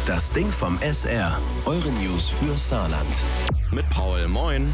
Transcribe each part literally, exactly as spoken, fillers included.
Das Ding vom S R. Eure News für Saarland. Mit Paul, moin.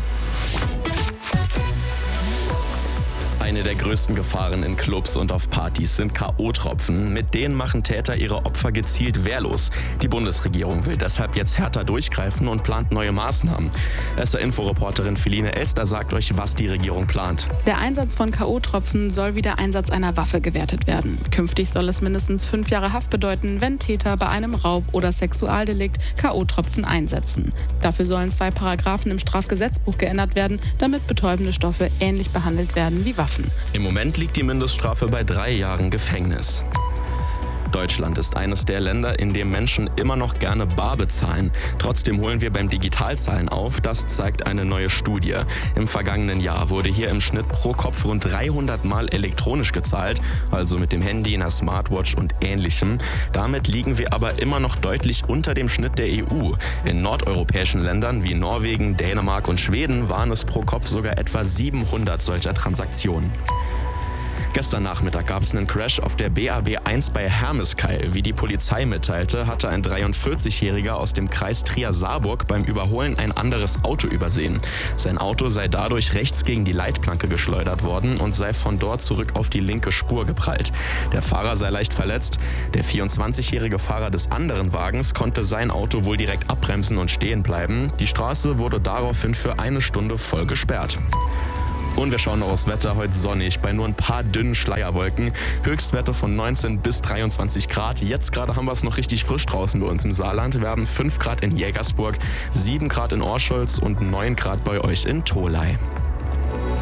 Eine der größten Gefahren in Clubs und auf Partys sind K O-Tropfen. Mit denen machen Täter ihre Opfer gezielt wehrlos. Die Bundesregierung will deshalb jetzt härter durchgreifen und plant neue Maßnahmen. S R-Inforeporterin Feline Elster sagt euch, was die Regierung plant. Der Einsatz von K O-Tropfen soll wie der Einsatz einer Waffe gewertet werden. Künftig soll es mindestens fünf Jahre Haft bedeuten, wenn Täter bei einem Raub- oder Sexualdelikt K O-Tropfen einsetzen. Dafür sollen zwei Paragraphen im Strafgesetzbuch geändert werden, damit betäubende Stoffe ähnlich behandelt werden wie Waffen. Im Moment liegt die Mindeststrafe bei drei Jahren Gefängnis. Deutschland ist eines der Länder, in dem Menschen immer noch gerne bar bezahlen. Trotzdem holen wir beim Digitalzahlen auf, das zeigt eine neue Studie. Im vergangenen Jahr wurde hier im Schnitt pro Kopf rund dreihundert Mal elektronisch gezahlt, also mit dem Handy, einer Smartwatch und Ähnlichem. Damit liegen wir aber immer noch deutlich unter dem Schnitt der E U. In nordeuropäischen Ländern wie Norwegen, Dänemark und Schweden waren es pro Kopf sogar etwa siebenhundert solcher Transaktionen. Gestern Nachmittag gab es einen Crash auf der B A B eins bei Hermeskeil. Wie die Polizei mitteilte, hatte ein dreiundvierzigjähriger aus dem Kreis Trier-Saarburg beim Überholen ein anderes Auto übersehen. Sein Auto sei dadurch rechts gegen die Leitplanke geschleudert worden und sei von dort zurück auf die linke Spur geprallt. Der Fahrer sei leicht verletzt. Der vierundzwanzigjährige Fahrer des anderen Wagens konnte sein Auto wohl direkt abbremsen und stehen bleiben. Die Straße wurde daraufhin für eine Stunde voll gesperrt. Und wir schauen noch aufs Wetter, heute sonnig, bei nur ein paar dünnen Schleierwolken. Höchstwerte von neunzehn bis dreiundzwanzig Grad. Jetzt gerade haben wir es noch richtig frisch draußen bei uns im Saarland. Wir haben fünf Grad in Jägersburg, sieben Grad in Orscholz und neun Grad bei euch in Tholey.